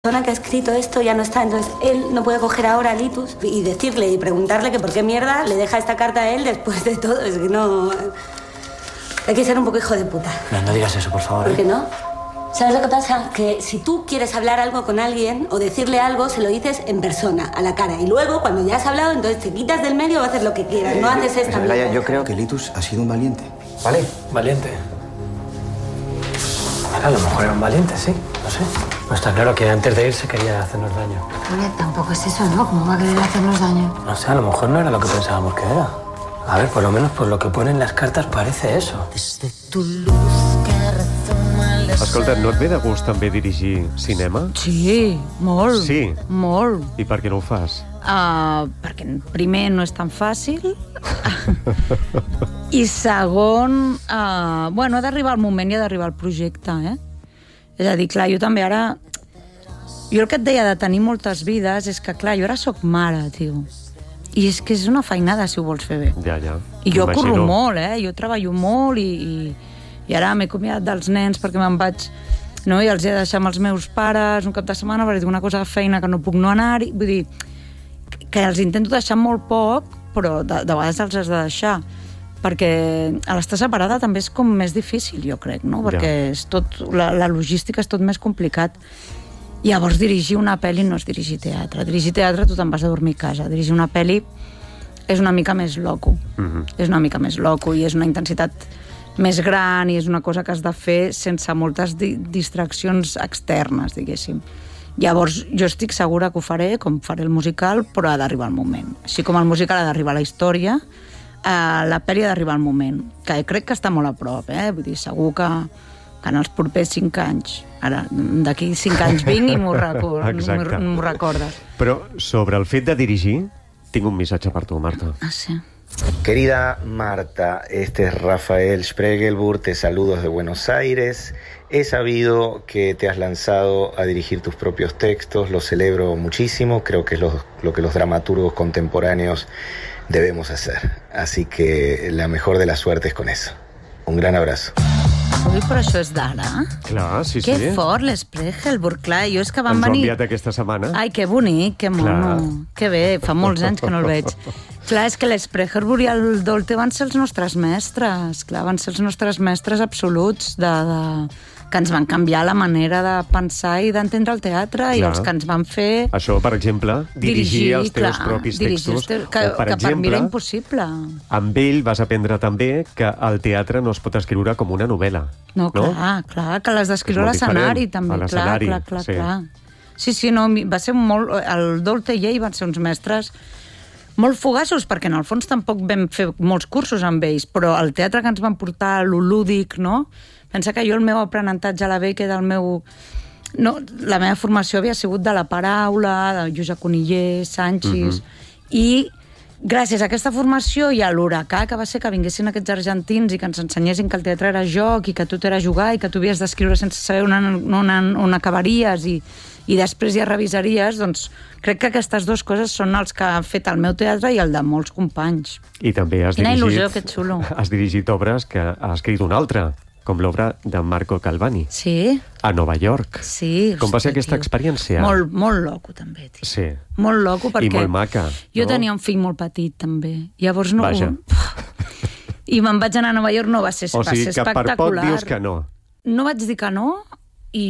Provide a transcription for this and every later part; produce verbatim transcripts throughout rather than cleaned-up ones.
persona que ha escrito esto ya no está, entonces él no puede coger ahora a Litus y decirle y preguntarle que por qué mierda le deja esta carta a él después de todo. Es que no... Hay que ser un poco hijo de puta. No, no digas eso, por favor. ¿Por qué no? ¿Sabes lo que pasa? Que si tú quieres hablar algo con alguien o decirle algo, se lo dices en persona, a la cara. Y luego, cuando ya has hablado, entonces te quitas del medio o haces lo que quieras. No haces esta mierda. Yo creo que Litus ha sido un valiente. ¿Vale? Valiente. A lo mejor era un valiente, sí. No sé. No está claro que antes de irse quería hacernos daño. Oye, tampoco es eso, ¿no? ¿Cómo va a querer hacernos daño? No sé, a lo mejor no era lo que pensábamos que era. A ver, por lo menos por lo que ponen las cartes parece eso. Escolta, no et ve de gust també dirigir cinema? Sí, molt. Sí? Molt. I per què no ho fas? Uh, perquè primer no és tan fàcil i segon, uh, bueno, ha d'arribar el moment i ha d'arribar el projecte, eh? És a dir, clar, jo també ara... Jo el que et deia de tenir moltes vides és que, clar, jo ara sóc mare, tio. I és que és una feinada si ho vols fer bé. Ja, ja. I jo curro molt, eh? Jo treballo molt i, i, i ara m'he acomiadat dels nens perquè me'n vaig... No? I els he de deixar amb els meus pares un cap de setmana perquè tinc una cosa de feina que no puc no anar-hi. Vull dir, que els intento deixar molt poc, però de, de vegades els has de deixar. Perquè a l'estar separada també és com més difícil, jo crec, no? Perquè Ja. és tot, la, la logística és tot més complicat. Llavors, dirigir una pel·li no és dirigir teatre. Dirigir teatre tu te'n vas a dormir a casa. Dirigir una pel·li és una mica més loco. Mhm. És una mica més loco i és una intensitat més gran i és una cosa que has de fer sense moltes di distraccions externes, diguéssim. Llavors, jo estic segura que ho faré, com faré el musical, però ha d'arribar el moment. Així com el musical ha d'arribar a la història, eh, la pel·li ha d'arribar al moment, que crec que està molt a prop, eh? Vull dir, segur que, que en els propers cinc anys, ara, d'aquí cinc anys vinc i m'ho record, recordes. Però sobre el fet de dirigir, tinc un missatge per tu, Marta. Ah, sí. Querida Marta, este es Rafael Spregelburg, te saludo desde Buenos Aires. He sabido que te has lanzado a dirigir tus propios textos, lo celebro muchísimo, creo que es lo, lo que los dramaturgos contemporáneos debemos hacer. Así que la mejor de las suertes con eso. Un gran abrazo. Ui, però això és d'ara? Clar, sí, Que sí. fort, l'Spregelburg, clar, jo és que van Ens ho ha venir... enviat aquesta setmana. Ai, que bonic, que mono. Clar. Que bé, fa molts anys que no el veig. Clar, és que l'Spregelburg i el Dolte van ser els nostres mestres, clar, van ser els nostres mestres absoluts de, de... que ens van canviar la manera de pensar i d'entendre el teatre. Clar. I els que ens van fer... Això, per exemple, dirigir, dirigir els teus clar, propis textos. Te... Que, o, per que exemple, per mi era impossible. Amb ell vas aprendre també que el teatre no es pot escriure com una novel·la. No, clar, no? clar, que l'has d'escriure a l'escenari també. A Clar, clar, clar, sí. clar. Sí, sí, no, va ser molt... El Dolte i ell van ser uns mestres molt fugaços, perquè en el fons tampoc vam fer molts cursos amb ells, però el teatre que ens van portar, lo lúdic, no? Pensa que jo el meu aprenentatge a la Beca del meu... No, la meva formació havia sigut de la paraula, de Lluïsa Coniller, Sanchis, uh-huh. i gràcies a aquesta formació i a l'huracà que va ser que vinguessin aquests argentins i que ens ensenyessin que el teatre era joc i que tot era jugar i que tu havies d'escriure sense saber on, on, on acabaries i, i després ja revisaries, doncs crec que aquestes dues coses són els que han fet el meu teatre i el de molts companys. I també has Quina dirigit... il·lusió, que xulo. Has dirigit obres que ha escrit un altre, com l'obra de Marco Calvani. Sí. A Nova York. Sí. Com va ser hosti, aquesta tio. experiència? Molt, molt loco, també, tio. Sí. Molt loco, perquè... I molt maca. Jo no? tenia un fill molt petit, també. Llavors no... Vaja. I me'n vaig anar a Nova York, no va ser, o va sigui ser que espectacular. per poc dius que no. No vaig dir que no, i...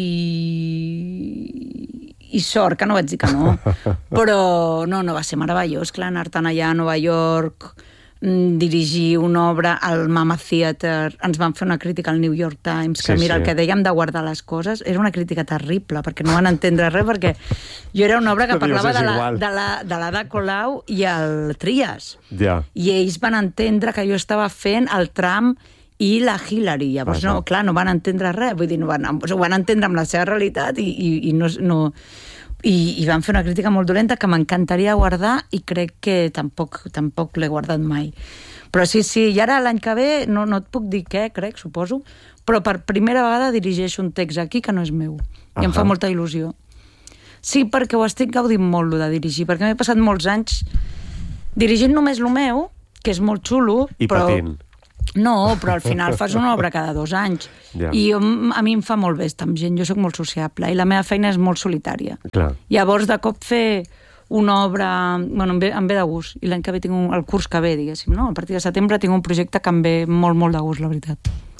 i sort que no vaig dir que no. Però no, no va ser meravellós, clar, anar-te'n allà a Nova York, dirigir una obra al Mama Theatre, ens van fer una crítica al New York Times, que sí, mira, sí. el que dèiem de guardar les coses, era una crítica terrible, perquè no van entendre res, perquè jo era una obra que parlava de la, de la, de l'Ada Colau i el Trias. Ja. I ells van entendre que jo estava fent el Trump i la Hillary. Llavors, no, clar, no van entendre res, vull dir, no van, ho van entendre amb la seva realitat i, i, i no... no I, i van fer una crítica molt dolenta que m'encantaria guardar i crec que tampoc, tampoc l'he guardat mai. Però sí, sí, i ara l'any que ve no, no et puc dir què, crec, suposo, però per primera vegada dirigeixo un text aquí que no és meu. I em fa molta il·lusió. Sí, perquè ho estic gaudint molt, lo de dirigir, perquè m'he passat molts anys dirigint només lo meu, que és molt xulo, I però... patint. No, però al final fas una obra cada dos anys. Ja. I jo, a mi em fa molt bé estar amb gent, jo sóc molt sociable i la meva feina és molt solitària. Clar. Llavors, de cop fer una obra... Bueno, em ve, em ve de gust. I l'any que ve tinc un, el curs que ve, diguéssim, no? A partir de setembre tinc un projecte que em ve molt, molt de gust, la veritat.